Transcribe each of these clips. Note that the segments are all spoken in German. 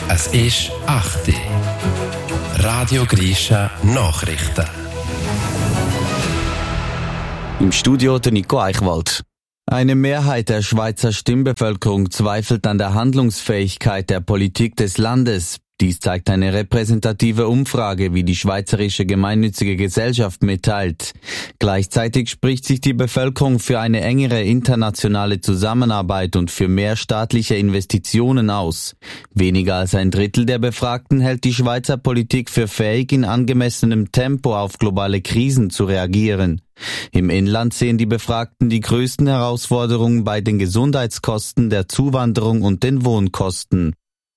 Es ist 8 Uhr. Radio Grisha Nachrichten. Im Studio der Nico Eichwald. Eine Mehrheit der Schweizer Stimmbevölkerung zweifelt an der Handlungsfähigkeit der Politik des Landes. Dies zeigt eine repräsentative Umfrage, wie die Schweizerische Gemeinnützige Gesellschaft mitteilt. Gleichzeitig spricht sich die Bevölkerung für eine engere internationale Zusammenarbeit und für mehr staatliche Investitionen aus. Weniger als ein Drittel der Befragten hält die Schweizer Politik für fähig, in angemessenem Tempo auf globale Krisen zu reagieren. Im Inland sehen die Befragten die größten Herausforderungen bei den Gesundheitskosten, der Zuwanderung und den Wohnkosten.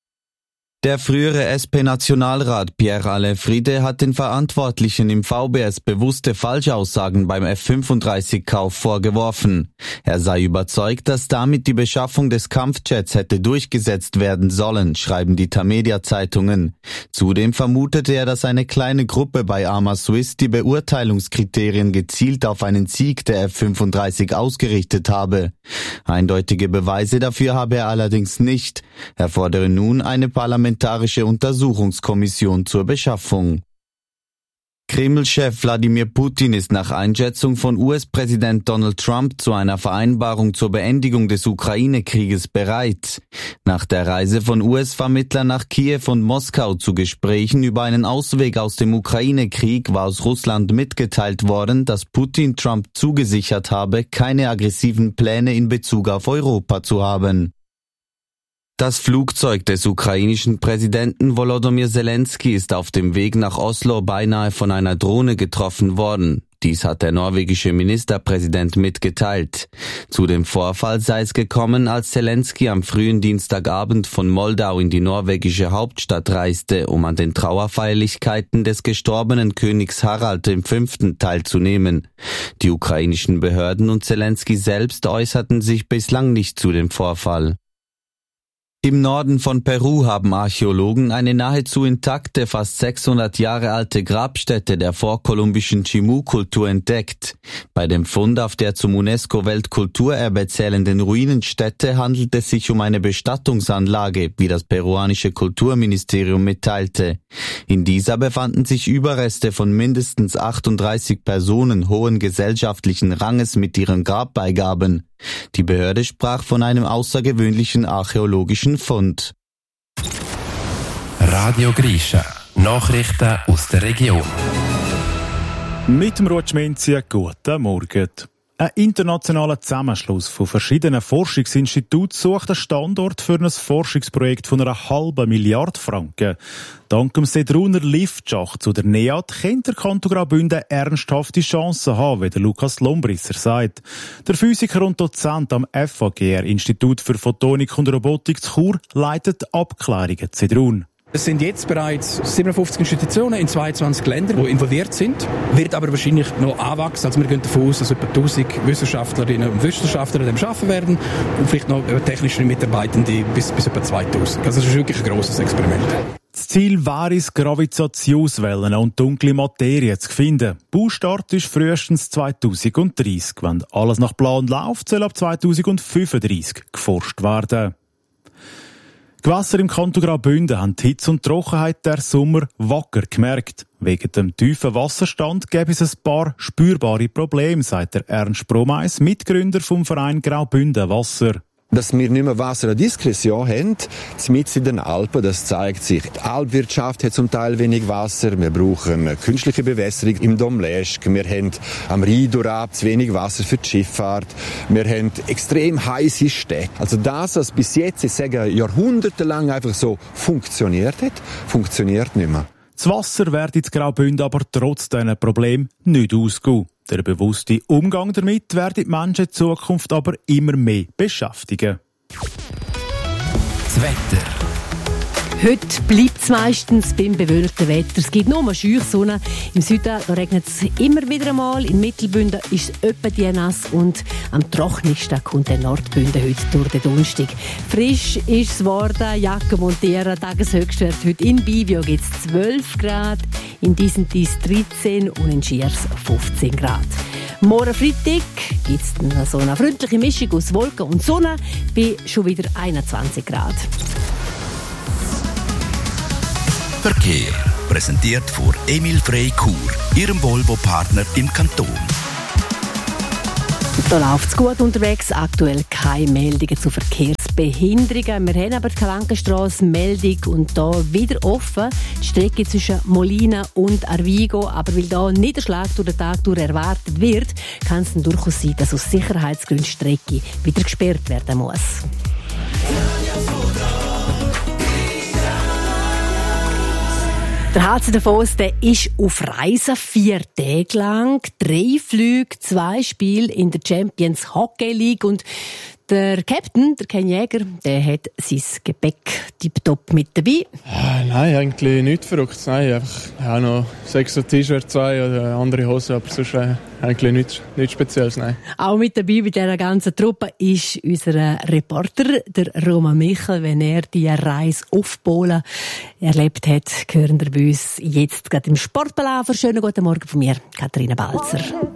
Der frühere SP-Nationalrat Pierre-Alain Friede hat den Verantwortlichen im VBS bewusste Falschaussagen beim F-35-Kauf vorgeworfen. Er sei überzeugt, dass damit die Beschaffung des Kampfjets hätte durchgesetzt werden sollen, schreiben die Tamedia-Zeitungen. Zudem vermutete er, dass eine kleine Gruppe bei Arma Swiss die Beurteilungskriterien gezielt auf einen Sieg der F-35 ausgerichtet habe. Eindeutige Beweise dafür habe er allerdings nicht. Er fordere nun eine parlamentarische Untersuchungskommission zur Beschaffung. Kreml-Chef Wladimir Putin ist nach Einschätzung von US-Präsident Donald Trump zu einer Vereinbarung zur Beendigung des Ukraine-Krieges bereit. Nach der Reise von US-Vermittlern nach Kiew und Moskau zu Gesprächen über einen Ausweg aus dem Ukraine-Krieg war aus Russland mitgeteilt worden, dass Putin Trump zugesichert habe, keine aggressiven Pläne in Bezug auf Europa zu haben. Das Flugzeug des ukrainischen Präsidenten Volodymyr Zelensky ist auf dem Weg nach Oslo beinahe von einer Drohne getroffen worden. Dies hat der norwegische Ministerpräsident mitgeteilt. Zu dem Vorfall sei es gekommen, als Zelensky am frühen Dienstagabend von Moldau in die norwegische Hauptstadt reiste, um an den Trauerfeierlichkeiten des gestorbenen Königs Harald V. teilzunehmen. Die ukrainischen Behörden und Zelensky selbst äußerten sich bislang nicht zu dem Vorfall. Im Norden von Peru haben Archäologen eine nahezu intakte, fast 600 Jahre alte Grabstätte der vorkolumbischen Chimú-Kultur entdeckt. Bei dem Fund auf der zum UNESCO-Weltkulturerbe zählenden Ruinenstätte handelt es sich um eine Bestattungsanlage, wie das peruanische Kulturministerium mitteilte. In dieser befanden sich Überreste von mindestens 38 Personen hohen gesellschaftlichen Ranges mit ihren Grabbeigaben. Die Behörde sprach von einem außergewöhnlichen archäologischen Fund. Radio Grisha. Nachrichten aus der Region. Mit dem Rutschmenzi, guten Morgen. Ein internationaler Zusammenschluss von verschiedenen Forschungsinstituten sucht einen Standort für ein Forschungsprojekt von 500 Milliarden Franken. Dank dem Sedruner Liftschacht zu der NEAT könnte der Kanton Graubünden ernsthafte Chancen haben, wie der Lukas Lombrisser sagt. Der Physiker und Dozent am FAGR-Institut für Photonik und Robotik zu Chur leitet Abklärungen zu Sedrun. Es sind jetzt bereits 57 Institutionen in 22 Ländern, die involviert sind. Wird aber wahrscheinlich noch anwachsen. Also wir gehen davon aus, dass etwa 1000 Wissenschaftlerinnen und Wissenschaftler an dem arbeiten werden und vielleicht noch technische Mitarbeitende bis etwa 2000. Also es ist wirklich ein grosses Experiment. Das Ziel wäre es, Gravitationswellen und dunkle Materie zu finden. Baustart ist frühestens 2030. Wenn alles nach Plan läuft, soll ab 2035 geforscht werden. Die Gewässer im Kanton Graubünden haben die Hitze und die Trockenheit der Sommer wacker gemerkt. Wegen dem tiefen Wasserstand gäbe es ein paar spürbare Probleme, sagt der Ernst Bromeis, Mitgründer vom Verein Graubünden Wasser. Dass wir nicht mehr Wasser an Diskretion haben, mitten in den Alpen, das zeigt sich. Die Alpwirtschaft hat zum Teil wenig Wasser. Wir brauchen künstliche Bewässerung im Domleschg. Wir haben am Rhein-Durab zu wenig Wasser für die Schifffahrt. Wir haben extrem heiße Städte. Also das, was bis jetzt, ich sage, jahrhundertelang einfach so funktioniert hat, funktioniert nicht mehr. Das Wasser wird in Graubünden aber trotz diesen Problemen nicht ausgehen. Der bewusste Umgang damit werden die Menschen in Zukunft aber immer mehr beschäftigen. Das Wetter. Heute bleibt es meistens beim bewölkten Wetter. Es gibt nur Scheuchsonne. Im Süden regnet es immer wieder einmal. In Mittelbünden ist es etwa die nass. Und am trockensten kommt der Nordbünden heute durch den Donnerstag. Frisch ist es geworden. Jacke montieren. Tageshöchstwert heute in Bivio gibt es 12 Grad. In Disentis 13 und in Schiers 15 Grad. Morgen Freitag gibt es so eine freundliche Mischung aus Wolken und Sonne bei schon wieder 21 Grad. Verkehr. Präsentiert von Emil Frey Chur, Ihrem Volvo-Partner im Kanton. Da läuft es gut unterwegs. Aktuell keine Meldungen zu Verkehrsbehinderungen. Wir haben aber die Kalankenstrasse Meldung und da wieder offen. Die Strecke zwischen Molina und Arvigo. Aber weil da Niederschlag durch den Tag durch erwartet wird, kann es dann durchaus sein, dass aus Sicherheitsgründen die Strecke wieder gesperrt werden muss. Der HC Davos, der ist auf Reisen 4 Tage lang. 3 Flüge, 2 Spiele in der Champions Hockey League. Und der Captain, der Ken Jäger, der hat sein Gepäck tipptopp mit dabei. Nein, eigentlich nichts Verrücktes. Nein, einfach noch 6 T-Shirt, 2 oder andere Hosen, aber sonst eigentlich nichts Spezielles. Nein. Auch mit dabei bei dieser ganzen Truppe ist unser Reporter, der Roman Michel. Wenn er die Reise auf Polen erlebt hat, hören wir bei uns jetzt gerade im Sportbelafer. Schönen guten Morgen von mir, Katharina Balzer.